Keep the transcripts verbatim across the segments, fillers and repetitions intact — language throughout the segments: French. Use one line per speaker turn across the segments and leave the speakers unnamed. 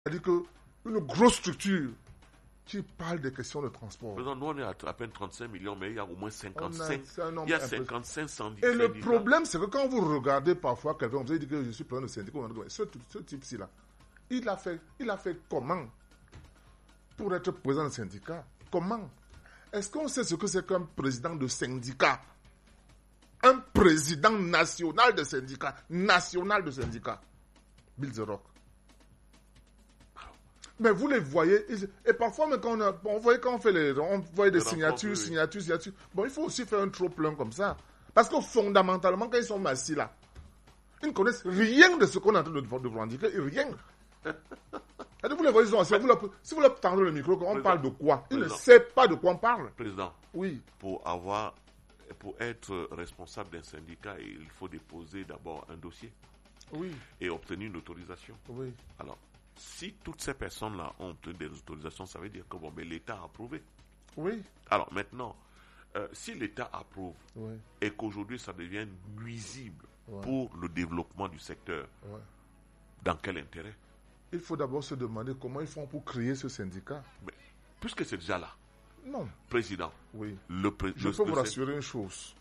C'est-à-dire qu'une grosse structure qui parle des questions de transport.
Président, nous on est à, à peine trente-cinq millions, mais il y a au moins cinquante-cinq. Il y a cinquante-cinq syndicats.
Et le problème, c'est que quand vous regardez parfois quelqu'un, vous dit que je suis président de syndicat, ce, ce type-ci là, il a fait, il a fait comment pour être président de syndicat? Comment? Est-ce qu'on sait ce que c'est qu'un président de syndicat? Un président national de syndicat, national de syndicat. Bill The Rock. Mais vous les voyez, et parfois, même quand on, a, on voyait quand on fait les, on voyait des signatures, signatures, signatures. Bon, il faut aussi faire un trop plein comme ça. Parce que fondamentalement, quand ils sont assis là, ils ne connaissent rien de ce qu'on est en train de, de vous indiquer, rien. Vous les voyez, ils sont assis. Vous leur, si vous leur tendez le micro, on Président, parle de quoi? Ils Président, ne savent pas de quoi on parle.
Président,
oui.
Pour avoir, pour être responsable d'un syndicat, il faut déposer d'abord un dossier.
Oui.
Et obtenir une autorisation.
Oui.
Alors, si toutes ces personnes-là ont obtenu des autorisations, ça veut dire que bon, mais l'État a approuvé.
Oui.
Alors maintenant, euh, si l'État approuve
oui.
et qu'aujourd'hui ça devient nuisible
ouais.
pour le développement du secteur,
ouais.
dans quel intérêt?
Il faut d'abord se demander comment ils font pour créer ce syndicat.
Mais, puisque c'est déjà là.
Non.
Président.
Oui.
Le pré-
Je
le,
peux
le
vous rassurer une chose.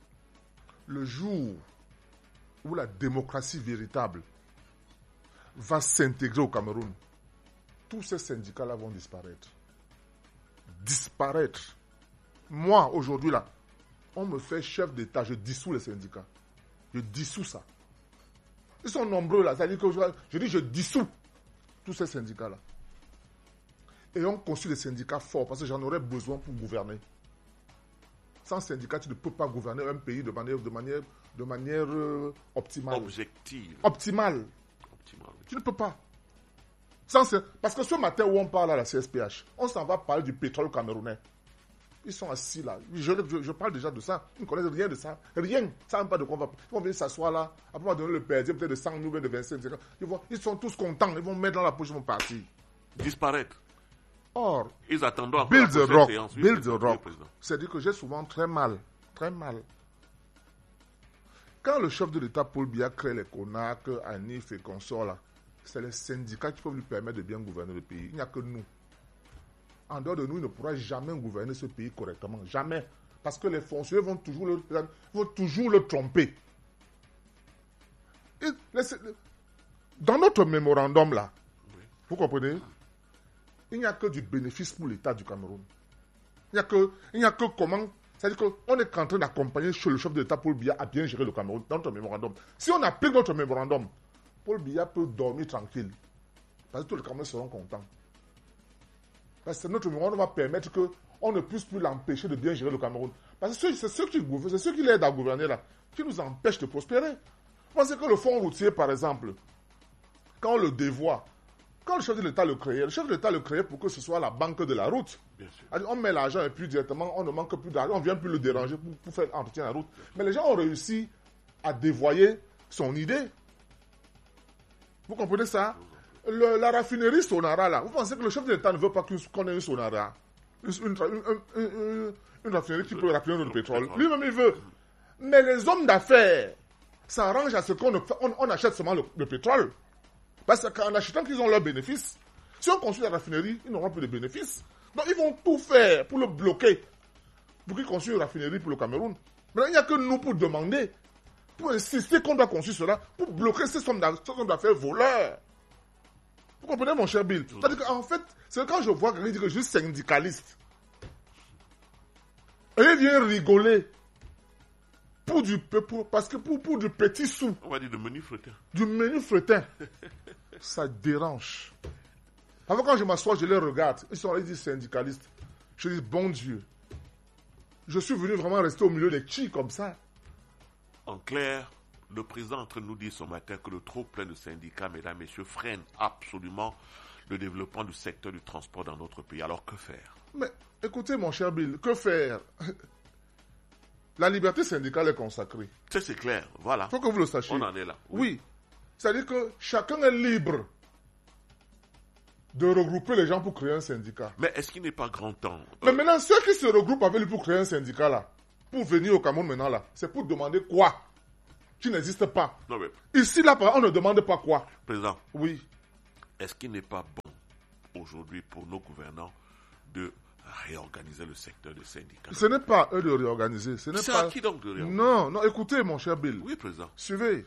Le jour où la démocratie véritable va s'intégrer au Cameroun, tous ces syndicats-là vont disparaître. Disparaître. Moi, aujourd'hui, là, on me fait chef d'État, je dissous les syndicats. Je dissous ça. Ils sont nombreux, là. C'est-à-dire que je, je dis, je dissous tous ces syndicats-là. Et on construit des syndicats forts, parce que j'en aurais besoin pour gouverner. Sans syndicat, tu ne peux pas gouverner un pays de manière, de manière, de manière euh, optimale.
Objective.
Optimale. Tu ne peux pas. Sans, parce que ce matin où on parle à la C S P H, on s'en va parler du pétrole camerounais. Ils sont assis là. Je, je, je parle déjà de ça. Ils ne connaissent rien de ça. Rien. Ils ne savent pas de quoi on va. Ils vont venir s'asseoir là. Après, on va donner le P S D peut-être de cent mille, de vingt-cinq. Ils, vont, ils sont tous contents. Ils vont mettre dans la poche, ils vont partir.
Disparaître.
Or,
ils attendent encore
Build the Rock.
Séance, oui,
Build the Rock.
C'est-à-dire
que j'ai souvent très mal. Très mal. Quand le chef de l'État, Paul Biya, crée les CONAC, ANIF et consorts là, c'est les syndicats qui peuvent lui permettre de bien gouverner le pays. Il n'y a que nous. En dehors de nous, il ne pourra jamais gouverner ce pays correctement. Jamais. Parce que les fonctionnaires vont toujours le, vont toujours le tromper. Et, dans notre mémorandum là, oui. Vous comprenez, il n'y a que du bénéfice pour l'État du Cameroun. Il n'y a que, il n'y a que comment... C'est-à-dire qu'on est en train d'accompagner le chef de l'État Paul Biya à bien gérer le Cameroun dans notre mémorandum. Si on applique notre mémorandum, Paul Biya peut dormir tranquille. Parce que tous les Camerounais seront contents. Parce que notre mémorandum va permettre qu'on ne puisse plus l'empêcher de bien gérer le Cameroun. Parce que c'est ceux qui gouvernent, c'est ceux qui l'aident à gouverner là, qui nous empêchent de prospérer. Vous pensez que le fonds routier, par exemple, quand on le dévoie, quand le chef de l'État le créait, le chef de l'État le créait pour que ce soit la banque de la route.
Bien sûr.
On met l'argent et puis directement, on ne manque plus d'argent, on ne vient plus le déranger pour, pour faire entretien de la route. Mais les gens ont réussi à dévoyer son idée. Vous comprenez ça? Le, la raffinerie Sonara, là, vous pensez que le chef de l'État ne veut pas qu'on ait une Sonara? Une, une, une, une, une raffinerie qui peut raffiner le pétrole. Lui-même, il veut. Mais les hommes d'affaires s'arrangent à ce qu'on on, on achète seulement le, le pétrole. Parce qu'en achetant qu'ils ont leurs bénéfices, si on construit la raffinerie, ils n'auront plus de bénéfices. Donc ils vont tout faire pour le bloquer, pour qu'ils construisent une raffinerie pour le Cameroun. Mais il n'y a que nous pour demander, pour insister qu'on doit construire cela, pour bloquer ces hommes d'affaires voleurs. Vous comprenez, mon cher Bill? C'est-à-dire qu'en fait, c'est quand je vois quelqu'un dire que je suis syndicaliste, et il vient rigoler pour du, pour, parce que pour, pour du petit sou.
On va dire du menu fretin.
Du menu fretin. Ça dérange. Avant, quand je m'assois, je les regarde. Ils sont allés dire syndicalistes. Je dis, bon Dieu. Je suis venu vraiment rester au milieu des chi comme ça.
En clair, le président est en train de nous dire ce matin que le trop plein de syndicats, mesdames, messieurs, freine absolument le développement du secteur du transport dans notre pays. Alors que faire?
Mais écoutez, mon cher Bill, que faire? La liberté syndicale est consacrée.
Ça, c'est clair, voilà.
Il faut que vous le sachiez.
On en est là.
Oui. oui. C'est-à-dire que chacun est libre de regrouper les gens pour créer un syndicat.
Mais est-ce qu'il n'est pas grand temps?
Mais euh... maintenant, ceux qui se regroupent avec lui pour créer un syndicat, là, pour venir au Cameroun maintenant, là, c'est pour demander quoi? Qui n'existe pas.
Non, mais...
Ici, là, on ne demande pas quoi.
Président.
Oui.
est-ce qu'il n'est pas bon aujourd'hui pour nos gouvernants de réorganiser le secteur des syndicats?
Ce n'est pas eux de réorganiser. Ce n'est
C'est
pas...
à qui donc de réorganiser?
Non, non, écoutez, mon cher Bill.
Oui, président.
Suivez.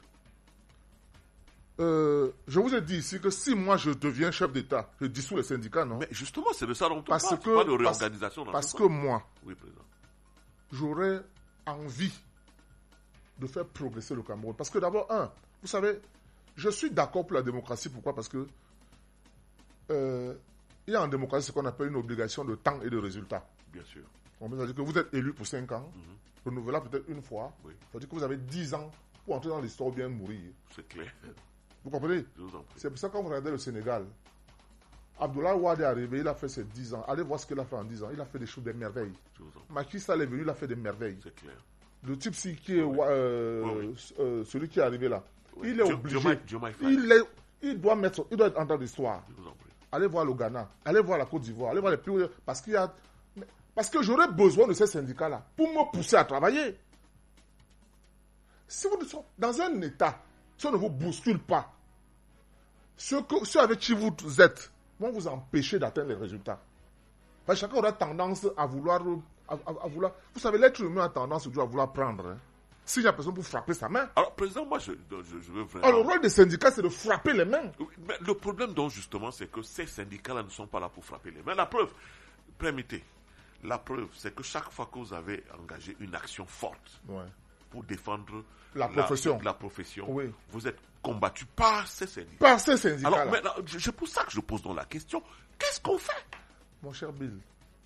Euh, je vous ai dit ici que si moi je deviens chef d'État, je dissous les syndicats, non?
Mais justement, c'est de ça dont on
Parce
parle.
que,
Pas de
parce,
réorganisation. Dans
parce
ce
que
cas.
moi,
Oui, président.
j'aurais envie de faire progresser le Cameroun. Parce que d'abord, un, vous savez, je suis d'accord pour la démocratie. Pourquoi? Parce que euh, il y a en démocratie ce qu'on appelle une obligation de temps et de résultat.
Bien sûr.
On peut dire que vous êtes élu pour cinq ans,
Mm-hmm.
renouvelable peut-être une fois.
Oui.
Ça veut dire que vous avez dix ans pour entrer dans l'histoire ou bien mourir.
C'est clair.
Vous comprenez?
Je vous en prie.
C'est pour ça que quand vous regardez le Sénégal, Abdoulaye Wade est arrivé, il a fait ses dix ans. Allez voir ce qu'il a fait en dix ans. Il a fait des choses, des merveilles.
Je vous en prie.
Macky Sall est venu, il a fait des merveilles.
C'est clair.
Le type ci qui est euh,
Oui, oui.
euh, celui qui est arrivé là,
Oui.
il est
Jo-
obligé.
Jomai- Jomai Faye.
Il, est, il doit mettre, il doit être en train d'histoire.
Je vous en prie.
Allez voir le Ghana, allez voir la Côte d'Ivoire, allez voir les pays. Parce qu'il y a, parce que j'aurais besoin de ces syndicats-là pour me pousser à travailler. Si vous dans un État, si on ne vous bouscule pas, ceux, que, ceux avec qui vous êtes vont vous empêcher d'atteindre les résultats. Parce que chacun aura tendance à vouloir, à, à, à vouloir. Vous savez, l'être humain a tendance à vouloir prendre. Hein. S'il n'y a personne pour frapper sa main.
Alors, président, moi, je, je, je veux vraiment...
Alors, le rôle des syndicats, c'est de frapper les mains.
Oui, mais le problème, donc, justement, c'est que ces syndicats-là ne sont pas là pour frapper les mains. La preuve, permettez, la preuve, c'est que chaque fois que vous avez engagé une action forte
Ouais.
pour défendre
La profession.
la, la profession,
Oui.
vous êtes combattu par ces syndicats.
Par ces syndicats-là.
Alors, maintenant, je- c'est pour ça que je pose donc la question, qu'est-ce qu'on fait?
Mon cher Bill,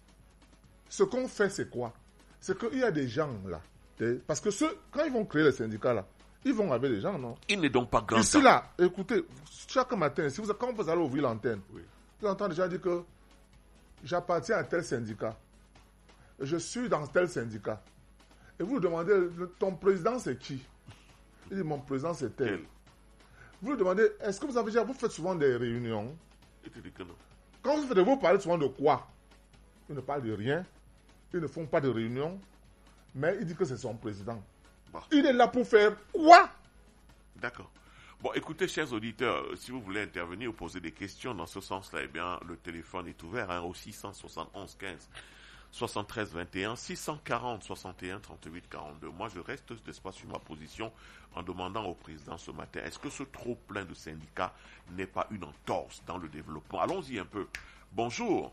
ce qu'on fait, c'est quoi? C'est qu'il y a des gens là. des- Parce que ceux, quand ils vont créer les syndicats là, ils vont avec des gens, non?
Il n'est donc pas grand
Ici
temps.
là, écoutez, chaque matin, si vous, quand vous allez ouvrir l'antenne,
Oui.
vous entendez déjà dire que j'appartiens à tel syndicat. Je suis dans tel syndicat. Et vous lui demandez, ton président c'est qui? Il dit, mon président c'est tel.
Quel?
Vous lui demandez, est-ce que vous avez déjà, vous faites souvent des réunions?
Il te dit que non.
Quand vous faites, vous parlez souvent de quoi? Ils ne parlent de rien. Ils ne font pas de réunion. Mais il dit que c'est son président.
Bon.
Il est là pour faire quoi?
D'accord. Bon, écoutez, chers auditeurs, euh, si vous voulez intervenir ou poser des questions dans ce sens-là, eh bien, le téléphone est ouvert hein, au six cent soixante et onze quinze soixante-treize vingt et un, six cent quarante soixante et un trente-huit quarante-deux. Moi, je reste, n'est-ce pas, sur ma position en demandant au président ce matin, est-ce que ce trop plein de syndicats n'est pas une entorse dans le développement? Allons-y un peu. Bonjour.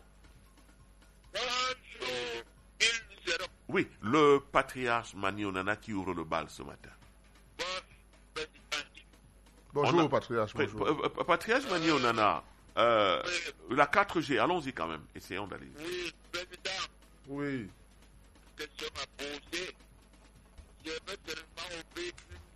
Oui, le patriarche Mani Onana qui ouvre le bal ce matin.
Bonjour,
On a-
patriarche.
P-
Bonjour.
p- p- Patriarche Mani Onana, euh, la quatre G, allons-y quand même, essayons d'aller.
Oui, président,
Oui.
question à poser. Je veux seulement ouvrir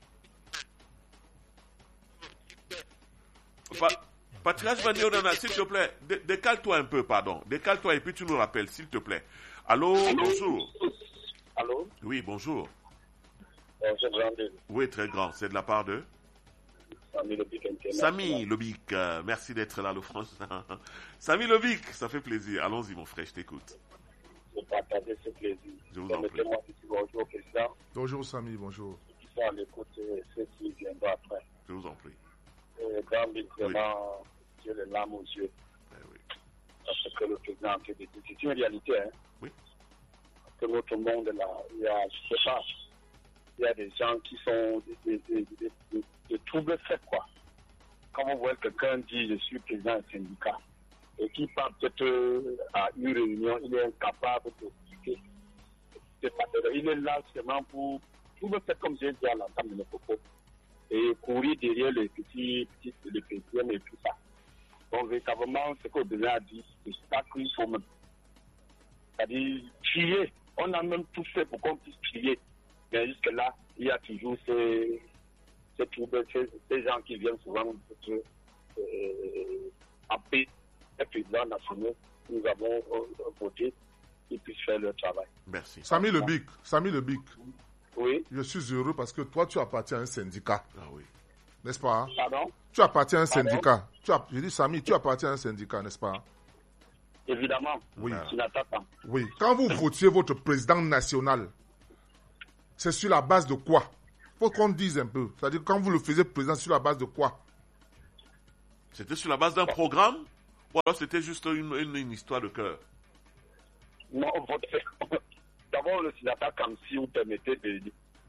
une...
Pa- Patriarche Mani Onana, s'il te plaît, dé- décale-toi un peu, pardon. Décale-toi et puis tu nous rappelles, s'il te plaît. Allô, bonjour.
Allô?
Oui, bonjour.
Bonjour, Grande.
Oui, très grand. C'est de la part de
Samy Lobic International.
Samy Lobic. Euh, merci d'être là, le français. Samy Lobic, ça fait plaisir. Allons-y, mon frère, je t'écoute.
Je partage ce plaisir.
Je vous en prie.
Permettez-moi de dire bonjour au président,
Bonjour, Samy. Bonjour.
qui sont à l'écoute et ceux qui viendront après.
Je vous en prie.
Euh, Grand Bill, vraiment, j'ai les larmes aux yeux.
Eh oui.
Parce que le président a fait des trucs. C'est une réalité, hein.
Oui.
Parce que notre monde, là, il y a, je sais pas, il y a des gens qui sont des, des, des, des, des, des troubles faits, quoi. Quand vous voyez quelqu'un dire je suis président d'un syndicat et qui part peut-être euh, à une réunion, il est incapable d'expliquer. C'est pas vrai. Il est là seulement pour trouble fait, comme j'ai dit à l'entame de mes propos, et courir derrière les petits, petits, les petits et tout ça. Donc, véritablement, ce que le président a dit, c'est ça qu'il faut même. C'est-à-dire, crier. On a même tout fait pour qu'on puisse crier. Mais jusque-là, il y a toujours ces, ces, troubles, ces, ces gens qui viennent souvent être euh, appeler les présidents nationaux. Nous avons euh, voté qu'ils puissent faire leur travail.
Merci.
Samy Lebic. Samy Lebic.
Oui,
Je suis heureux parce que toi, tu appartiens à un syndicat.
Ah oui.
N'est-ce pas?
pardon?
Tu appartiens à un
Pardon?
syndicat. Tu as, je dis, Samy, tu appartiens à un syndicat, n'est-ce pas?
Évidemment,
Oui.
tu n'attends pas.
Oui. Quand vous votiez votre président national, c'est sur la base de quoi? Il faut qu'on dise un peu. C'est-à-dire, quand vous le faisiez président, sur la base de quoi?
C'était sur la base d'un programme ou alors c'était juste une, une, une histoire de cœur?
Non, votre... D'abord, le signataire Kamsi vous permettait de...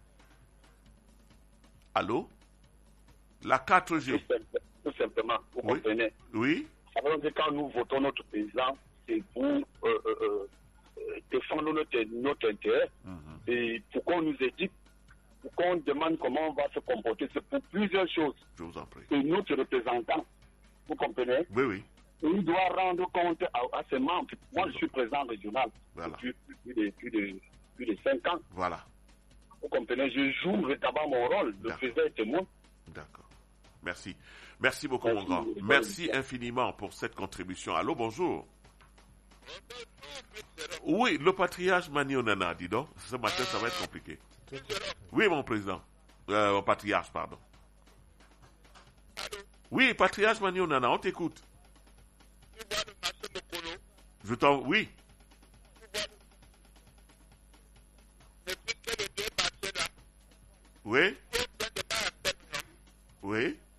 Allô? La quatre G.
Tout, simple, tout simplement, vous
Oui.
comprenez.
Oui?
Ça veut dire quand nous votons notre président, c'est pour euh, euh, euh, défendre notre, notre intérêt.
Mm-hmm.
Et pour qu'on nous édite, pour qu'on demande comment on va se comporter, c'est pour plusieurs choses.
Je vous en prie.
Et notre représentant, vous comprenez,
Oui, oui.
il doit rendre compte à, à ses membres. Moi, je suis président régional
Voilà.
depuis plus de, plus, de, plus de cinq ans.
Voilà.
Vous comprenez, je joue véritablement mon rôle de
D'accord.
président et témoin.
D'accord. Merci. Merci beaucoup,
Merci.
mon grand. Merci infiniment pour cette contribution. Allô, bonjour. Oui, le patriarche Mani Onana, dis donc. Ce matin, ça va être compliqué. Oui, mon président. Euh, mon patriarche, pardon. Oui, patriarche Mani Onana, on t'écoute. Je t'en... Oui. Oui. Oui.